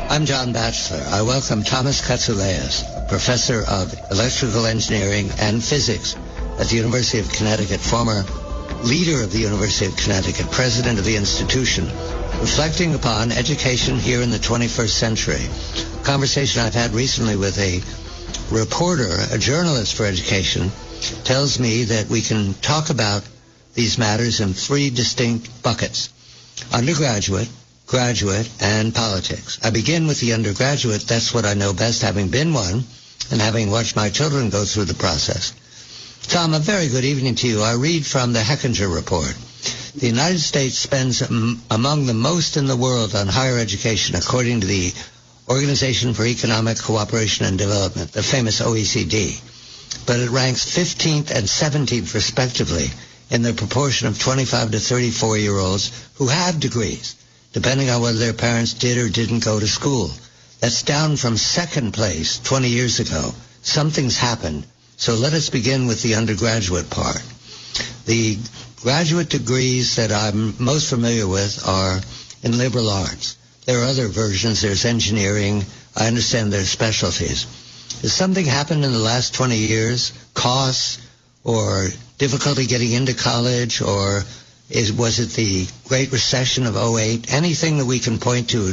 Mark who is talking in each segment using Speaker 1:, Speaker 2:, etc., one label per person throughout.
Speaker 1: I'm John Batchelor. I welcome Thomas Katsouleas, professor of electrical engineering and physics at the University of Connecticut, former leader of the University of Connecticut, president of the institution, reflecting upon education here in the 21st century. A conversation I've had recently with a reporter, a journalist for education, tells me that we can talk about these matters in three distinct buckets: undergraduate, graduate, and politics. I begin with the undergraduate. That's what I know best, having been one and having watched my children go through the process. Tom, a very good evening to you. I read from the Hechinger Report. The United States spends among the most in the world on higher education, according to the Organization for Economic Cooperation and Development, the famous OECD. But it ranks 15th and 17th, respectively, in the proportion of 25 to 34-year-olds who have degrees, depending on whether their parents did or didn't go to school. That's down from second place 20 years ago. Something's happened. So let us begin with the undergraduate part. The graduate degrees that I'm most familiar with are in liberal arts. There are other versions. There's engineering. I understand there's specialties. Has something happened in the last 20 years? Costs or difficulty getting into college, or was it the Great Recession of '08? Anything that we can point to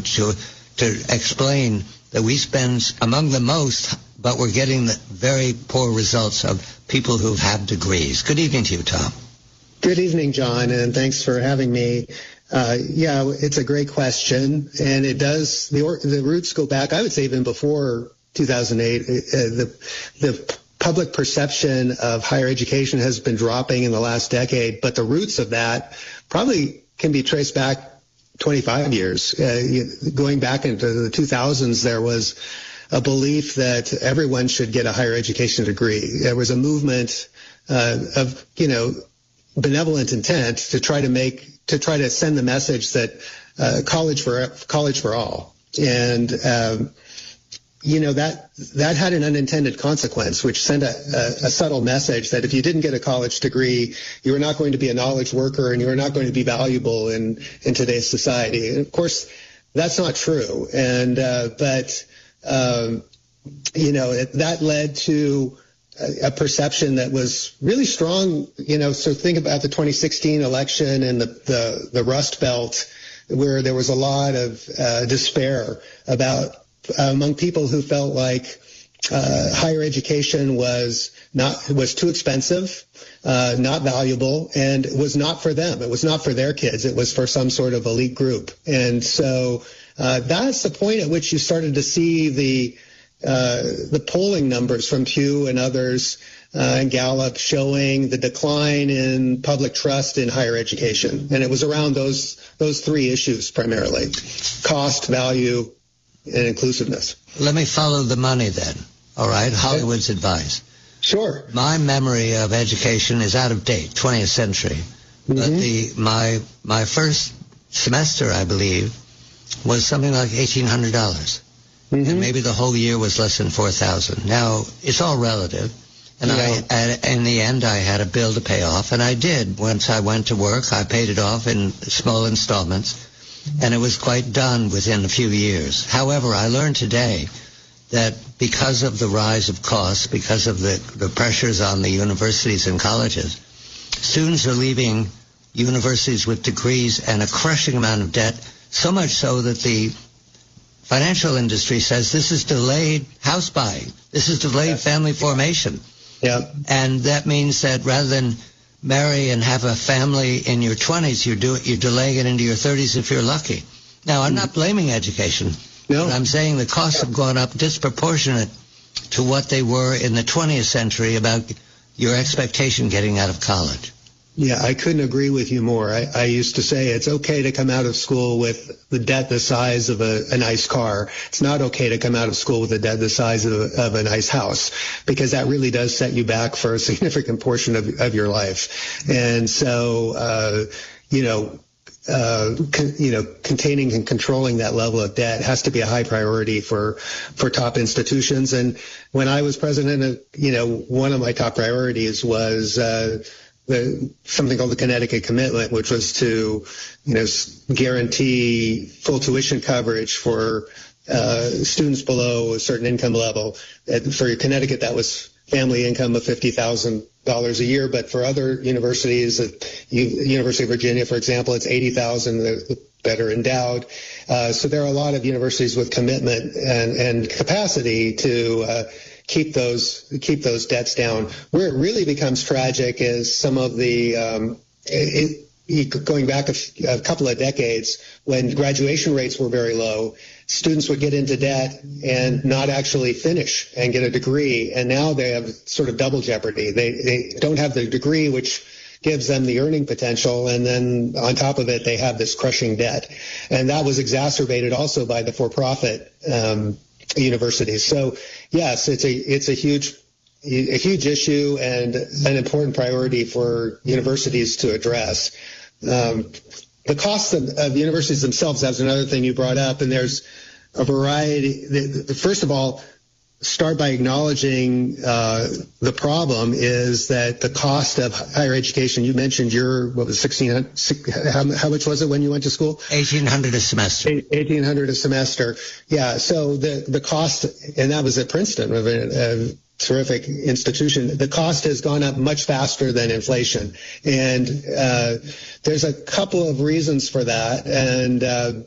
Speaker 1: explain that we spend among the most, but we're getting the very poor results of people who have degrees. Good evening to you, Tom.
Speaker 2: Good evening, John, and thanks for having me. Yeah, it's a great question, and it does. The roots go back, I would say, even before 2008. The public perception of higher education has been dropping in the last decade, but the roots of that probably can be traced back 25 years. Going back into the 2000s, there was a belief that everyone should get a higher education degree. There was a movement of, benevolent intent to try to send the message that college for all. And that had an unintended consequence, which sent a subtle message that if you didn't get a college degree, you were not going to be a knowledge worker and you were not going to be valuable in today's society. And of course, that's not true. And that led to a perception that was really strong. So think about the 2016 election and the Rust Belt, where there was a lot of despair among people who felt like higher education was too expensive, not valuable, and was not for them. It was not for their kids. It was for some sort of elite group. And so that's the point at which you started to see the polling numbers from Pew and others and Gallup showing the decline in public trust in higher education. And it was around those three issues primarily: cost, value, and inclusiveness. Let me follow the money then. All right, Hollywood's advice. Sure.
Speaker 1: My memory of education is out of date, 20th century. Mm-hmm. But my first semester, I believe, was something like $1,800. Mm-hmm. And maybe the whole year was less than $4,000. Now, it's all relative. And in the end, I had a bill to pay off, and I did. Once I went to work, I paid it off in small installments, and it was quite done within a few years. However, I learned today that because of the rise of costs, because of the pressures on the universities and colleges, students are leaving universities with degrees and a crushing amount of debt, so much so that the financial industry says this is delayed house buying. This is delayed family formation.
Speaker 2: Yeah.
Speaker 1: And that means that rather than marry and have a family in your 20s, you're delaying it into your 30s if you're lucky. Now, I'm not blaming education. No. But I'm saying the costs have gone up disproportionate to what they were in the 20th century about your expectation getting out of college.
Speaker 2: Yeah, I couldn't agree with you more. I used to say it's okay to come out of school with the debt the size of a nice car. It's not okay to come out of school with a debt the size of a nice house, because that really does set you back for a significant portion of your life. And so, containing and controlling that level of debt has to be a high priority for top institutions. And when I was president, one of my top priorities was something called the Connecticut Commitment, which was to, guarantee full tuition coverage for students below a certain income level. For Connecticut, that was family income of $50,000 a year, but for other universities, University of Virginia, for example, it's $80,000 that are endowed. So there are a lot of universities with commitment and capacity to keep those debts down. Where it really becomes tragic is some of the going back a couple of decades when graduation rates were very low, students would get into debt and not actually finish and get a degree. And now they have sort of double jeopardy. They don't have the degree, which gives them the earning potential. And then on top of it, they have this crushing debt. And that was exacerbated also by the for-profit universities. So yes, it's a huge issue and an important priority for universities to address. The cost of universities themselves, that's another thing you brought up, and there's a variety. First of all, start by acknowledging the problem is that the cost of higher education, you mentioned what was 1,600, how much was it when you went to school?
Speaker 1: $1,800 a semester.
Speaker 2: $1,800 a semester. Yeah, so the cost, and that was at Princeton, a terrific institution. The cost has gone up much faster than inflation. And there's a couple of reasons for that. And,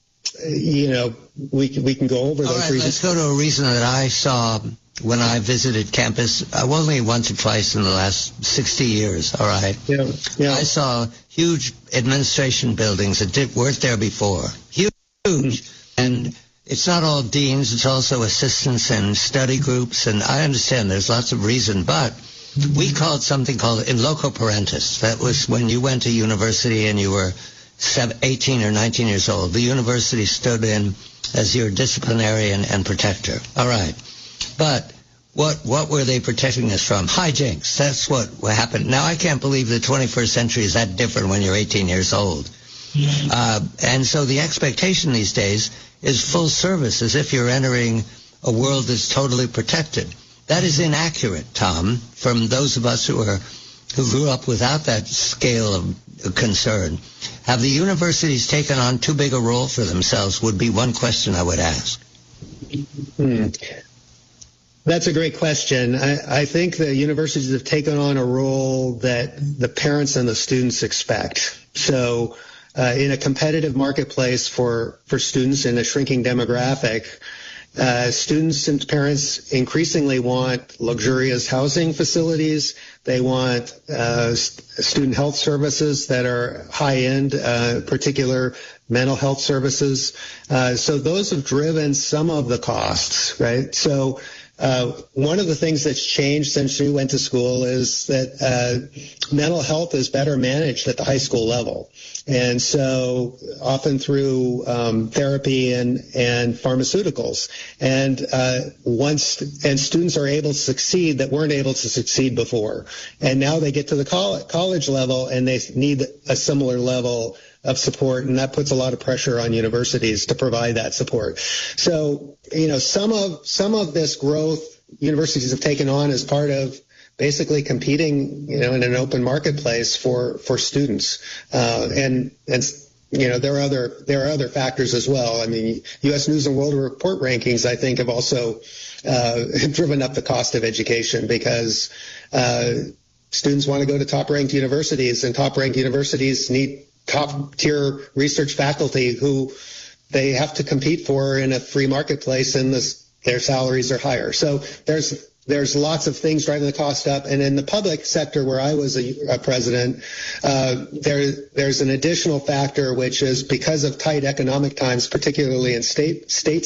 Speaker 2: we can go over those reasons.
Speaker 1: Let's go to a reason that I saw when I visited campus. Only once or twice in the last 60 years, all right?
Speaker 2: Yeah.
Speaker 1: I saw huge administration buildings that weren't there before. Huge. And it's not all deans, it's also assistants and study groups, and I understand there's lots of reason, but we called something called in loco parentis. That was when you went to university and you were 18 or 19 years old. The university stood in as your disciplinarian and protector. All right. But what were they protecting us from? Hijinks. That's what happened. Now, I can't believe the 21st century is that different when you're 18 years old. And so the expectation these days is full service, as if you're entering a world that's totally protected. That is inaccurate, Tom, from those of us who grew up without that scale of concern. Have the universities taken on too big a role for themselves would be one question I would ask.
Speaker 2: That's a great question. I think the universities have taken on a role that the parents and the students expect. So in a competitive marketplace for students in a shrinking demographic, students and parents increasingly want luxurious housing facilities. They want student health services that are high-end, particular mental health services. So those have driven some of the costs, right? So one of the things that's changed since we went to school is that mental health is better managed at the high school level. And so often through therapy and pharmaceuticals. And students are able to succeed that weren't able to succeed before. And now they get to the college level and they need a similar level of support, and that puts a lot of pressure on universities to provide that support. So, some of this growth universities have taken on as part of basically competing, in an open marketplace for students. And there are other factors as well. I mean, U.S. News and World Report rankings, I think, have also driven up the cost of education because students want to go to top-ranked universities, and top-ranked universities need top-tier research faculty who they have to compete for in a free marketplace, and their salaries are higher. So there's lots of things driving the cost up. And in the public sector where I was a president, there's an additional factor, which is because of tight economic times, particularly in state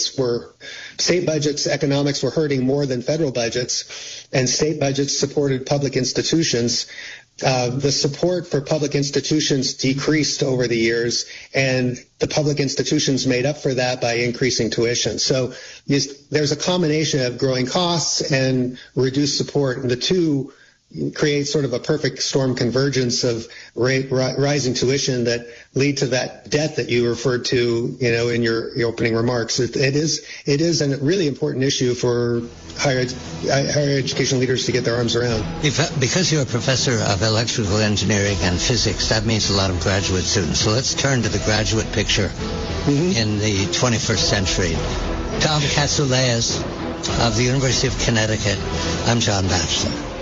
Speaker 2: budgets, economics were hurting more than federal budgets, and state budgets supported public institutions. The support for public institutions decreased over the years, and the public institutions made up for that by increasing tuition. So there's a combination of growing costs and reduced support, and the two create sort of a perfect storm convergence of rising tuition that lead to that debt that you referred to, in your opening remarks. It is a really important issue for higher education leaders to get their arms around.
Speaker 1: Because you're a professor of electrical engineering and physics, that means a lot of graduate students. So let's turn to the graduate picture in the 21st century. Tom Katsouleas of the University of Connecticut, I'm John Batchelor.